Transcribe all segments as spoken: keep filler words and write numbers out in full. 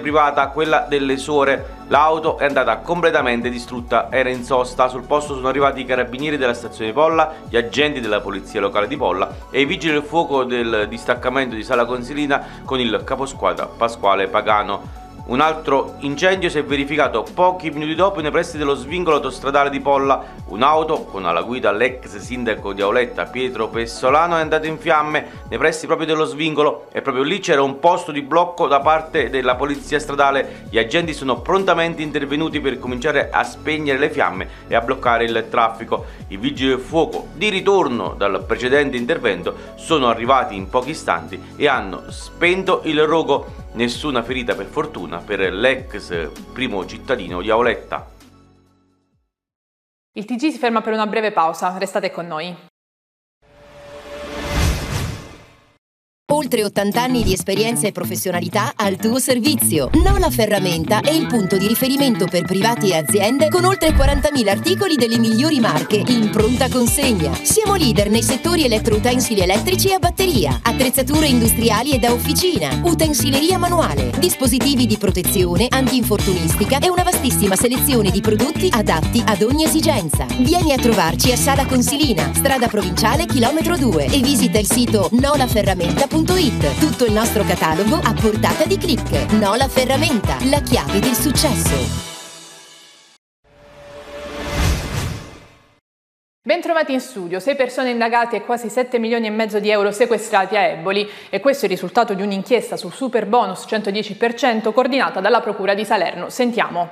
privata, quella delle suore. L'auto è andata completamente distrutta, era in sosta. Sul posto sono arrivati i carabinieri della stazione di Polla, gli agenti della polizia locale di Polla e i vigili del fuoco del distaccamento di Sala Consilina con il caposquadra Pasquale Pagano. Un altro incendio si è verificato pochi minuti dopo nei pressi dello svincolo autostradale di Polla. Un'auto con alla guida l'ex sindaco di Auletta Pietro Pessolano è andata in fiamme nei pressi proprio dello svincolo e proprio lì c'era un posto di blocco da parte della polizia stradale. Gli agenti sono prontamente intervenuti per cominciare a spegnere le fiamme e a bloccare il traffico. I vigili del fuoco, di ritorno dal precedente intervento, sono arrivati in pochi istanti e hanno spento il rogo. Nessuna ferita per fortuna per l'ex primo cittadino di Auletta. Il T G si ferma per una breve pausa, restate con noi. Oltre ottanta anni di esperienza e professionalità al tuo servizio. Nola Ferramenta è il punto di riferimento per privati e aziende con oltre quarantamila articoli delle migliori marche in pronta consegna. Siamo leader nei settori elettroutensili elettrici e a batteria, attrezzature industriali e da officina, utensileria manuale, dispositivi di protezione, antinfortunistica e una vastissima selezione di prodotti adatti ad ogni esigenza. Vieni a trovarci a Sala Consilina, strada provinciale chilometro due e visita il sito nola ferramenta punto it. Tutto il nostro catalogo a portata di click. Nola Ferramenta, la chiave del successo. Bentrovati in studio. Sei persone indagate e quasi sette milioni e mezzo di euro sequestrati a Eboli, e questo è il risultato di un'inchiesta sul super bonus centodieci per cento coordinata dalla Procura di Salerno. Sentiamo.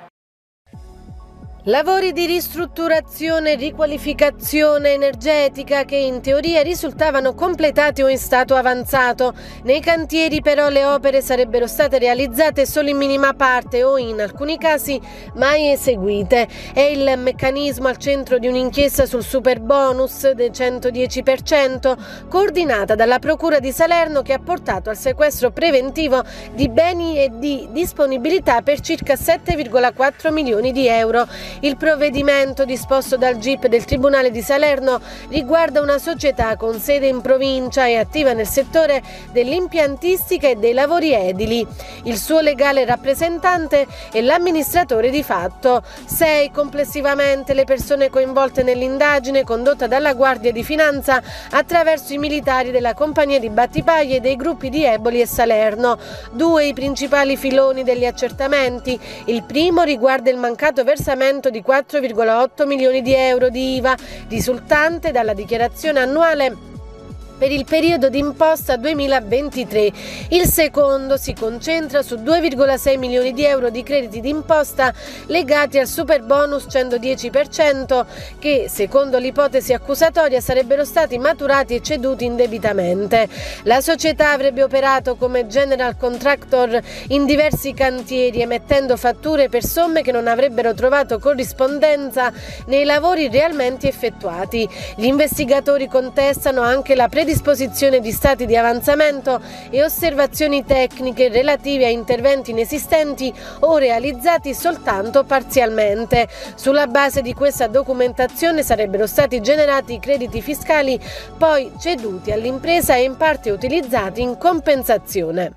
Lavori di ristrutturazione e riqualificazione energetica che in teoria risultavano completati o in stato avanzato. Nei cantieri però le opere sarebbero state realizzate solo in minima parte o in alcuni casi mai eseguite. È il meccanismo al centro di un'inchiesta sul super bonus del centodieci per cento coordinata dalla Procura di Salerno, che ha portato al sequestro preventivo di beni e di disponibilità per circa sette virgola quattro milioni di euro. Il provvedimento disposto dal G I P del Tribunale di Salerno riguarda una società con sede in provincia e attiva nel settore dell'impiantistica e dei lavori edili. Il suo legale rappresentante è l'amministratore di fatto. Sei complessivamente le persone coinvolte nell'indagine condotta dalla Guardia di Finanza attraverso i militari della compagnia di Battipaglia e dei gruppi di Eboli e Salerno. Due i principali filoni degli accertamenti. Il primo riguarda il mancato versamento di quattro virgola otto milioni di euro di I V A risultante dalla dichiarazione annuale per il periodo d'imposta duemilaventitré. Il secondo si concentra su due virgola sei milioni di euro di crediti d'imposta legati al super bonus centodieci per cento che, secondo l'ipotesi accusatoria, sarebbero stati maturati e ceduti indebitamente. La società avrebbe operato come general contractor in diversi cantieri, emettendo fatture per somme che non avrebbero trovato corrispondenza nei lavori realmente effettuati. Gli investigatori contestano anche la predisposizione di stati di avanzamento e osservazioni tecniche relative a interventi inesistenti o realizzati soltanto parzialmente. Sulla base di questa documentazione sarebbero stati generati crediti fiscali poi ceduti all'impresa e in parte utilizzati in compensazione.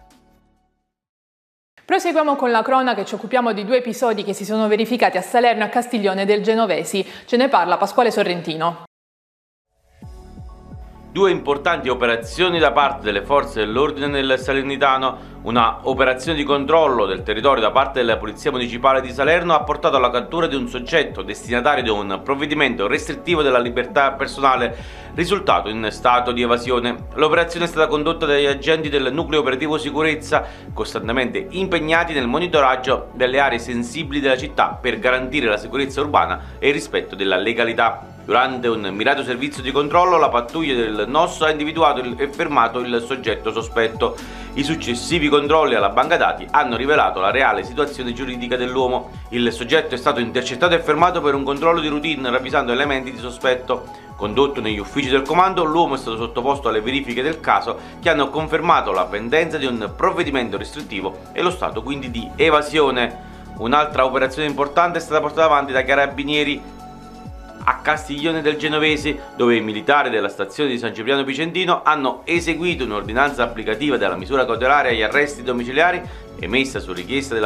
Proseguiamo con la cronaca e ci occupiamo di due episodi che si sono verificati a Salerno e a Castiglione del Genovesi. Ce ne parla Pasquale Sorrentino. Due importanti operazioni da parte delle forze dell'ordine nel Salernitano. Una operazione di controllo del territorio da parte della Polizia Municipale di Salerno ha portato alla cattura di un soggetto destinatario di un provvedimento restrittivo della libertà personale risultato in stato di evasione. L'operazione è stata condotta dagli agenti del Nucleo Operativo Sicurezza, costantemente impegnati nel monitoraggio delle aree sensibili della città per garantire la sicurezza urbana e il rispetto della legalità. Durante un mirato servizio di controllo, la pattuglia del N O S ha individuato e fermato il soggetto sospetto. I successivi controlli alla banca dati hanno rivelato la reale situazione giuridica dell'uomo. Il soggetto è stato intercettato e fermato per un controllo di routine ravvisando elementi di sospetto. Condotto negli uffici del comando, l'uomo è stato sottoposto alle verifiche del caso che hanno confermato la pendenza di un provvedimento restrittivo e lo stato quindi di evasione. Un'altra operazione importante è stata portata avanti dai carabinieri a Castiglione del Genovesi, dove i militari della stazione di San Cipriano Picentino hanno eseguito un'ordinanza applicativa della misura cautelare agli arresti domiciliari emessa su richiesta della